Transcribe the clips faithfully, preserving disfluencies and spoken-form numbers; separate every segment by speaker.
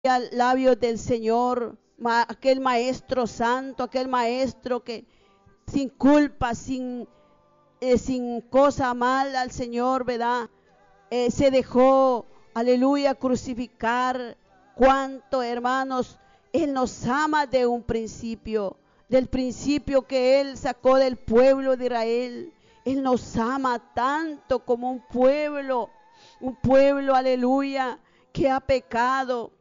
Speaker 1: labios del Señor, ma, aquel maestro santo, aquel maestro que sin culpa, sin, eh, sin cosa mala al Señor, ¿verdad? Eh, se dejó, aleluya, crucificar. Cuánto, hermanos, Él nos ama de un principio, del principio que Él sacó del pueblo de Israel. Él nos ama tanto como un pueblo, un pueblo, aleluya, que ha pecado.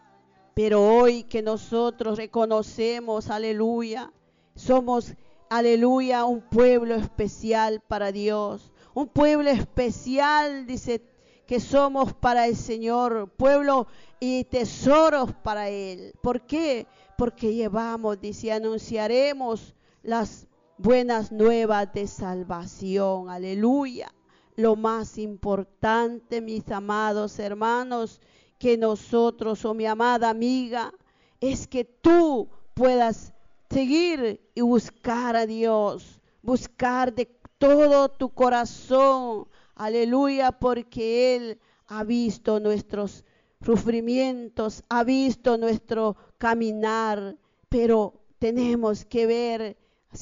Speaker 1: Pero hoy que nosotros reconocemos, aleluya, somos, aleluya, un pueblo especial para Dios. Un pueblo especial, dice, que somos para el Señor, pueblo y tesoros para Él. ¿Por qué? Porque llevamos, dice, anunciaremos las buenas nuevas de salvación. Aleluya. Lo más importante, mis amados hermanos, que nosotros, oh mi amada amiga, es que tú puedas seguir y buscar a Dios, buscar de todo tu corazón, aleluya, porque Él ha visto nuestros sufrimientos, ha visto nuestro caminar, pero tenemos que ver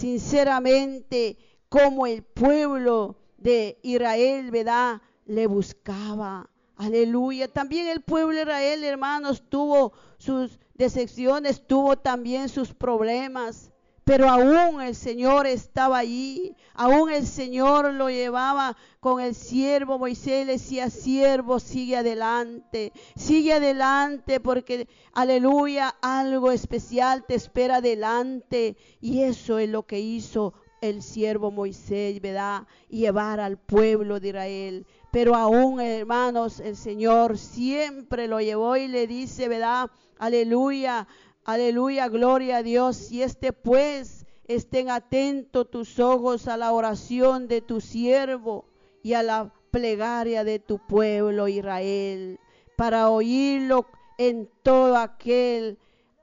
Speaker 1: sinceramente cómo el pueblo de Israel, ¿verdad?, le buscaba. Aleluya. También el pueblo de Israel, hermanos, tuvo sus decepciones, tuvo también sus problemas, pero aún el Señor estaba allí, aún el Señor lo llevaba con el siervo Moisés, le decía, siervo, sigue adelante, sigue adelante, porque, aleluya, algo especial te espera adelante, y eso es lo que hizo el siervo Moisés, ¿verdad? Llevar al pueblo de Israel. Pero aún, hermanos, el Señor siempre lo llevó y le dice, ¿verdad? Aleluya, aleluya, gloria a Dios. Y este pues, estén atentos tus ojos a la oración de tu siervo y a la plegaria de tu pueblo Israel, para oírlo en todo aquel,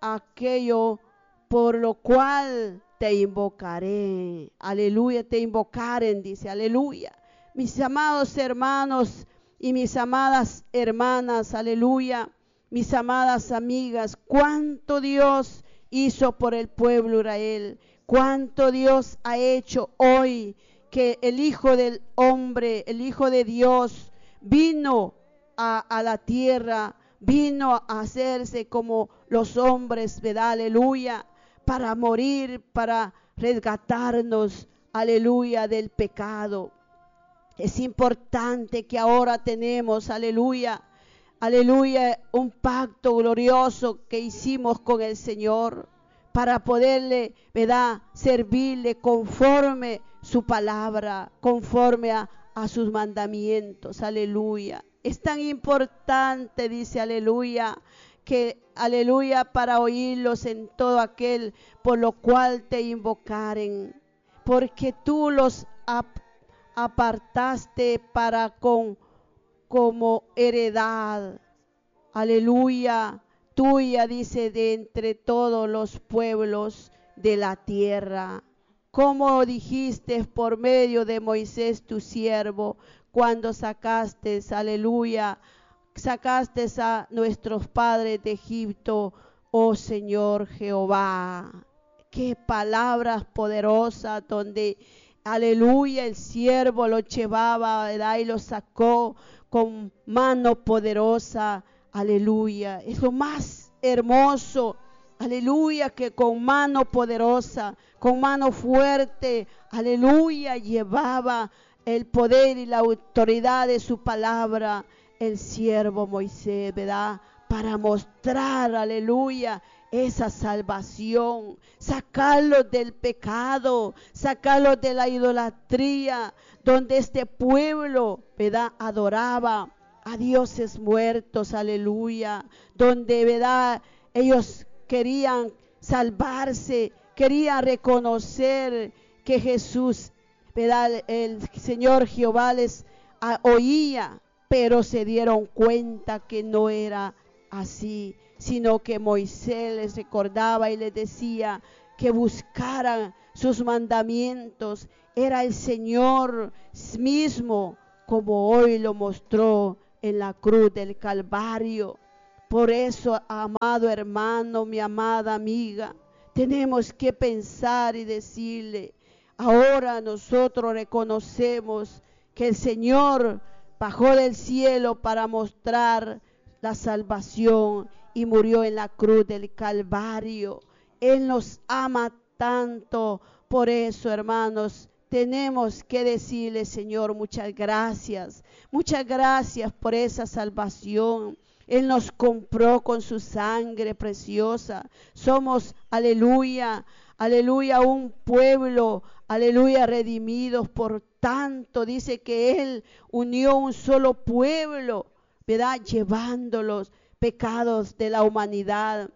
Speaker 1: aquello por lo cual te invocaré. Aleluya, te invocaren, dice, aleluya. Mis amados hermanos y mis amadas hermanas, aleluya, mis amadas amigas, cuánto Dios hizo por el pueblo de Israel, cuánto Dios ha hecho hoy, que el Hijo del Hombre, el Hijo de Dios, vino a, a la tierra, vino a hacerse como los hombres, ¿verdad? Aleluya, para morir, para resgatarnos, aleluya, del pecado. Es importante que ahora tenemos, aleluya, aleluya, un pacto glorioso que hicimos con el Señor para poderle, ¿verdad?, servirle conforme su palabra, conforme a, a sus mandamientos, aleluya. Es tan importante, dice, aleluya, que, aleluya, para oírlos en todo aquel por lo cual te invocaren, porque tú los apartaste para con como heredad, aleluya, tuya, dice, de entre todos los pueblos de la tierra, como dijiste por medio de Moisés tu siervo, cuando sacaste, aleluya, sacaste a nuestros padres de Egipto, oh Señor Jehová. Qué palabras poderosas, donde, aleluya, el siervo lo llevaba, ¿verdad?, y lo sacó con mano poderosa, aleluya. Es lo más hermoso, aleluya, que con mano poderosa, con mano fuerte, aleluya, llevaba el poder y la autoridad de su palabra el siervo Moisés, ¿verdad?, para mostrar, aleluya, esa salvación, sacarlos del pecado, sacarlos de la idolatría, donde este pueblo, ¿verdad?, adoraba a dioses muertos, aleluya, donde, ¿verdad?, ellos querían salvarse, querían reconocer que Jesús, ¿verdad?, el Señor Jehová les a, oía, pero se dieron cuenta que no era así, sino que Moisés les recordaba y les decía que buscaran sus mandamientos. Era el Señor mismo, como hoy lo mostró en la cruz del Calvario. Por eso, amado hermano, mi amada amiga, tenemos que pensar y decirle, ahora nosotros reconocemos que el Señor bajó del cielo para mostrar la salvación y murió en la cruz del Calvario. Él nos ama tanto. Por eso, hermanos, tenemos que decirle, Señor, muchas gracias. Muchas gracias por esa salvación. Él nos compró con su sangre preciosa. Somos, aleluya, aleluya, un pueblo, aleluya, redimidos. Por tanto, dice que Él unió un solo pueblo, ¿verdad? Llevando los pecados de la humanidad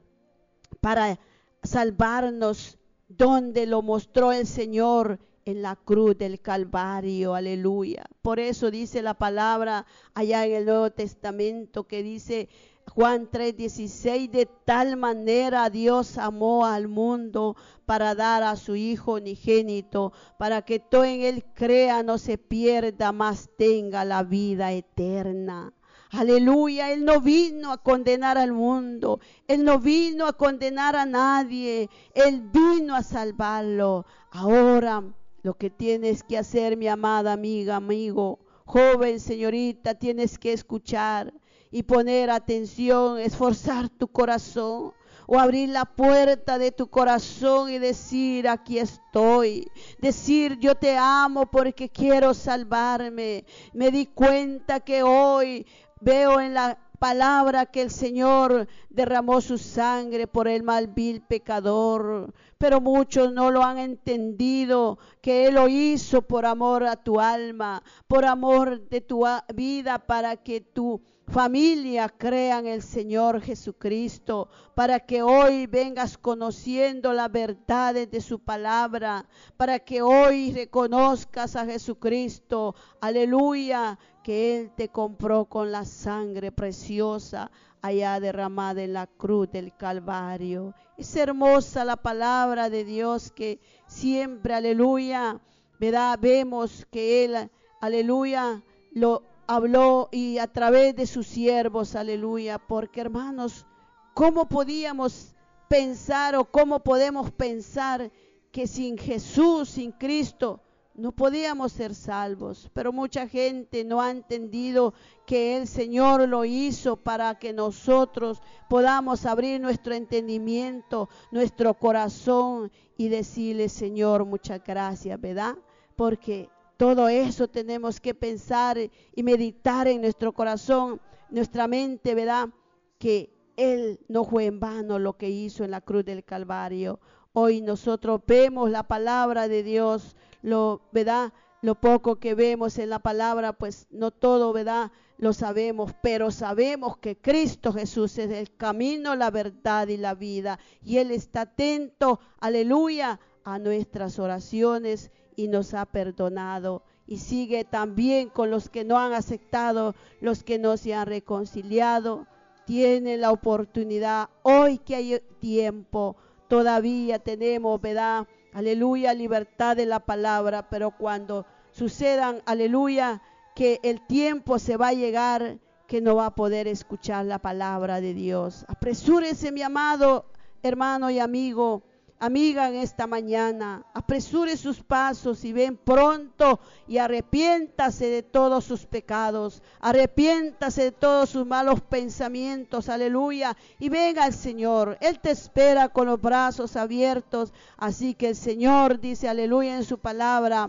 Speaker 1: para salvarnos, donde lo mostró el Señor en la cruz del Calvario, aleluya. Por eso dice la palabra allá en el Nuevo Testamento, que dice Juan tres dieciséis, de tal manera Dios amó al mundo para dar a su Hijo unigénito, para que todo en Él crea, no se pierda, mas tenga la vida eterna. Aleluya, Él no vino a condenar al mundo, Él no vino a condenar a nadie, Él vino a salvarlo. Ahora, lo que tienes que hacer, mi amada amiga, amigo, joven, señorita, tienes que escuchar y poner atención, esforzar tu corazón, o abrir la puerta de tu corazón y decir, aquí estoy. Decir, yo te amo porque quiero salvarme. Me di cuenta que hoy veo en la palabra que el Señor derramó su sangre por el mal vil pecador, pero muchos no lo han entendido, que Él lo hizo por amor a tu alma, por amor de tu vida, para que tu familia crea en el Señor Jesucristo, para que hoy vengas conociendo las verdades de su palabra, para que hoy reconozcas a Jesucristo, aleluya, que Él te compró con la sangre preciosa allá derramada en la cruz del Calvario. Es hermosa la palabra de Dios, que siempre, aleluya, ¿verdad? Vemos que Él, aleluya, lo habló y a través de sus siervos, aleluya, porque hermanos, ¿cómo podíamos pensar o cómo podemos pensar que sin Jesús, sin Cristo, no podíamos ser salvos? Pero mucha gente no ha entendido que el Señor lo hizo para que nosotros podamos abrir nuestro entendimiento, nuestro corazón y decirle, Señor, muchas gracias, ¿verdad? Porque todo eso tenemos que pensar y meditar en nuestro corazón, nuestra mente, ¿verdad? Que Él no fue en vano lo que hizo en la cruz del Calvario. Hoy nosotros vemos la palabra de Dios, lo, ¿verdad? Lo poco que vemos en la palabra, pues no todo, ¿verdad? Lo sabemos, pero sabemos que Cristo Jesús es el camino, la verdad y la vida. Y Él está atento, aleluya, a nuestras oraciones y nos ha perdonado. Y sigue también con los que no han aceptado, los que no se han reconciliado. Tiene la oportunidad, hoy que hay tiempo, todavía tenemos, ¿verdad? Aleluya, libertad de la palabra, pero cuando sucedan, aleluya, que el tiempo se va a llegar, que no va a poder escuchar la palabra de Dios. Apresúrese, mi amado hermano y amigo, amiga, en esta mañana, apresure sus pasos y ven pronto y arrepiéntase de todos sus pecados, arrepiéntase de todos sus malos pensamientos, aleluya, y venga al Señor. Él te espera con los brazos abiertos, así que el Señor dice, aleluya, en su palabra,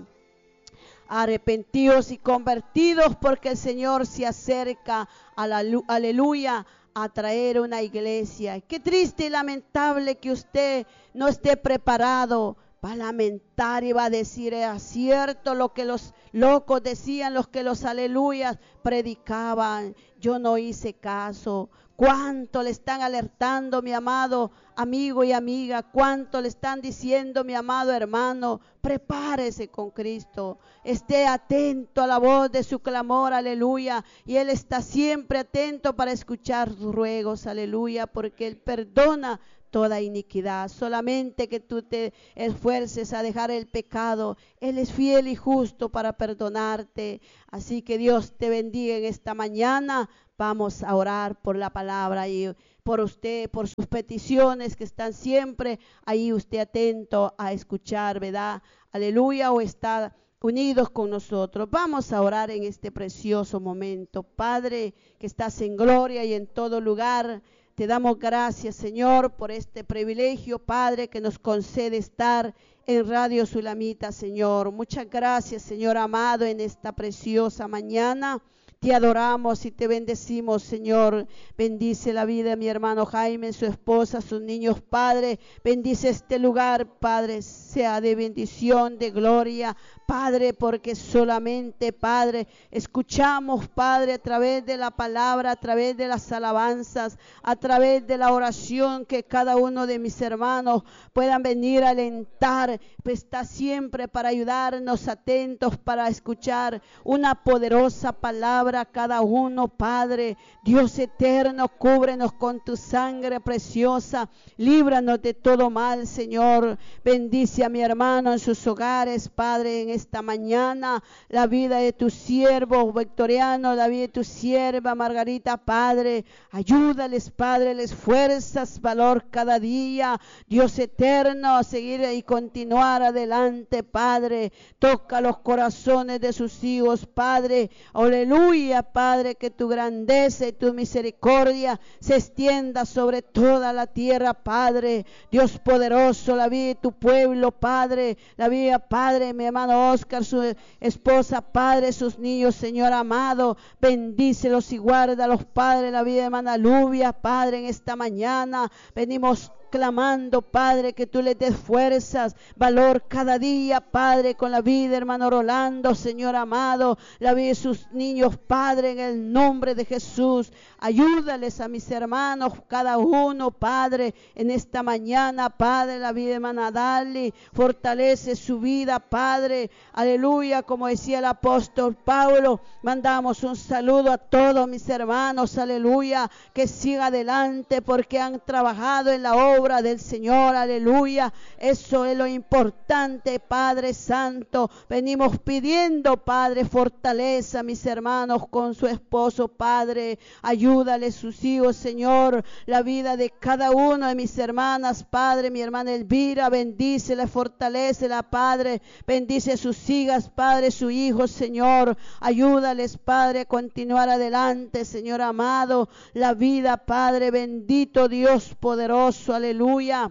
Speaker 1: arrepentidos y convertidos, porque el Señor se acerca, aleluya, a traer una iglesia. Qué triste y lamentable que usted no esté preparado. Va a lamentar y va a decir, es cierto lo que los locos decían, los que los aleluyas predicaban, yo no hice caso. Cuánto le están alertando, mi amado amigo y amiga, cuánto le están diciendo, mi amado hermano, prepárese con Cristo, esté atento a la voz de su clamor, aleluya, y Él está siempre atento para escuchar sus ruegos, aleluya, porque Él perdona toda iniquidad. Solamente que tú te esfuerces a dejar el pecado, Él es fiel y justo para perdonarte. Así que Dios te bendiga en esta mañana, Vamos a orar por la palabra y por usted, por sus peticiones que están siempre ahí usted atento a escuchar, ¿verdad? Aleluya, o está unidos con nosotros. Vamos a orar en este precioso momento. Padre, que estás en gloria y en todo lugar, te damos gracias, Señor, por este privilegio, Padre, que nos concede estar en Radio Sulamita, Señor. Muchas gracias, Señor amado, en esta preciosa mañana. Te adoramos y te bendecimos, Señor. Bendice la vida de mi hermano Jaime, su esposa, sus niños, Padre. Bendice este lugar, Padre, sea de bendición, de gloria, Padre, porque solamente, Padre, escuchamos, Padre, a través de la palabra, a través de las alabanzas, a través de la oración, que cada uno de mis hermanos puedan venir a alentar, pues está siempre para ayudarnos, atentos para escuchar una poderosa palabra a cada uno, Padre. Dios eterno, cúbrenos con tu sangre preciosa, líbranos de todo mal, Señor. Bendice a mi hermano en sus hogares, Padre, en esta mañana, la vida de tu siervo Victoriano, la vida de tu sierva Margarita, Padre, ayúdales, Padre, les fuerzas, valor cada día, Dios eterno, a seguir y continuar adelante, Padre. Toca los corazones de sus hijos, Padre, aleluya, Padre, que tu grandeza y tu misericordia se extienda sobre toda la tierra, Padre. Dios poderoso, la vida de tu pueblo, Padre, la vida, Padre, mi hermano Oscar, su esposa, Padre, sus niños, Señor amado, bendícelos y guárdalos, Padre, la vida de hermana Lubia, Padre, en esta mañana venimos clamando, Padre, que tú le des fuerzas, valor cada día, Padre, con la vida, hermano Rolando, Señor amado, la vida de sus niños, Padre, en el nombre de Jesús. Ayúdales a mis hermanos, cada uno, Padre, en esta mañana, Padre, la vida de hermana Dali, fortalece su vida, Padre, aleluya, como decía el apóstol Pablo, mandamos un saludo a todos mis hermanos, aleluya, que siga adelante porque han trabajado en la obra del Señor, aleluya. Eso es lo importante, Padre Santo. Venimos pidiendo, Padre, fortaleza a mis hermanos con su esposo, Padre. Ayúdale sus hijos, Señor. La vida de cada uno de mis hermanas, Padre. Mi hermana Elvira, bendícela, fortalécela, Padre. Bendice sus hijas, Padre, su hijo, Señor. Ayúdales, Padre, a continuar adelante, Señor amado. La vida, Padre, bendito Dios poderoso, aleluya. Aleluya.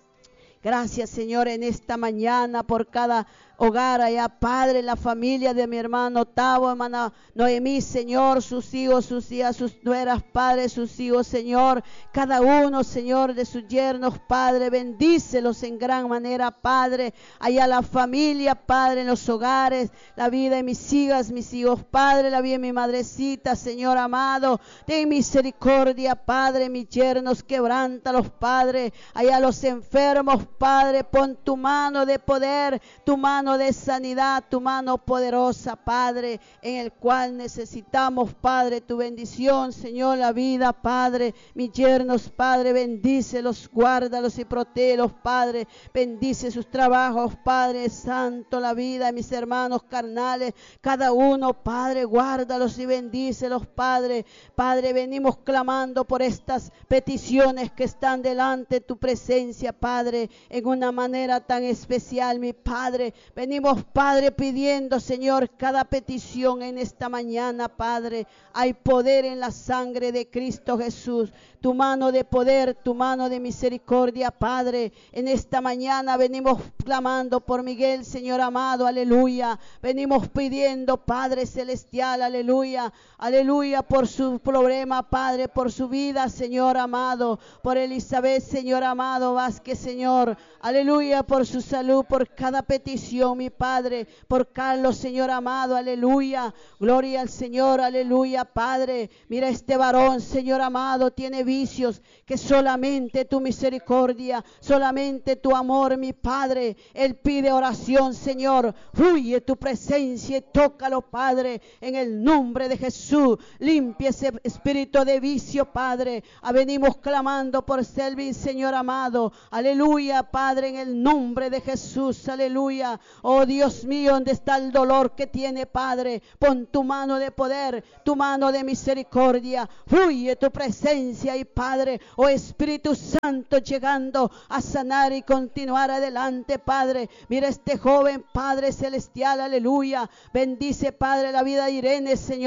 Speaker 1: Gracias, Señor, en esta mañana por cada hogar allá, Padre, la familia de mi hermano Tavo, hermana Noemí, Señor, sus hijos, sus hijas, sus nueras, Padre, sus hijos, Señor, cada uno, Señor, de sus yernos, Padre, bendícelos en gran manera, Padre, allá la familia, Padre, en los hogares, la vida de mis hijas, mis hijos, Padre, la vida de mi madrecita, Señor amado, ten misericordia, Padre, mis yernos, quebrántalos, Padre, allá los enfermos, Padre, pon tu mano de poder, tu mano de sanidad, tu mano poderosa, Padre, en el cual necesitamos, Padre, tu bendición, Señor, la vida, Padre, mis yernos, Padre, bendícelos, guárdalos y protégelos, Padre, bendice sus trabajos, Padre Santo, la vida de mis hermanos carnales, cada uno, Padre, guárdalos y bendícelos, Padre, Padre, venimos clamando por estas peticiones que están delante de tu presencia, Padre, en una manera tan especial, mi Padre. Venimos, Padre, pidiendo, Señor, cada petición en esta mañana, Padre. Hay poder en la sangre de Cristo Jesús. Tu mano de poder, tu mano de misericordia, Padre. En esta mañana venimos clamando por Miguel, Señor amado, aleluya. Venimos pidiendo, Padre celestial, aleluya, aleluya, por su problema, Padre, por su vida, Señor amado, por Elizabeth, Señor amado, Vázquez, Señor, aleluya, por su salud, por cada petición, mi Padre, por Carlos, Señor amado, aleluya, gloria al Señor, aleluya, Padre. Mira este varón, Señor amado, tiene vicios que solamente tu misericordia, solamente tu amor, mi Padre. Él pide oración, Señor, fluye tu presencia y tócalo, Padre, en el nombre de Jesús. Limpia ese espíritu de vicio, Padre. Venimos clamando por Selvin, Señor amado, aleluya, Padre, en el nombre de Jesús, aleluya, Oh Dios mío, ¿dónde está el dolor que tiene, Padre? Pon tu mano de poder, tu mano de misericordia. Fluye tu presencia y Padre, oh Espíritu Santo, llegando a sanar y continuar adelante, Padre. Mira este joven, Padre celestial, aleluya. Bendice, Padre, la vida de Irene, Señor.